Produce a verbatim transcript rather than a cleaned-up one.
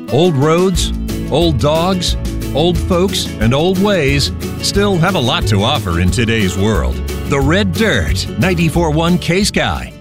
Old roads, old dogs, old folks, and old ways still have a lot to offer in today's world. The Red Dirt, ninety-four point one K-Sky.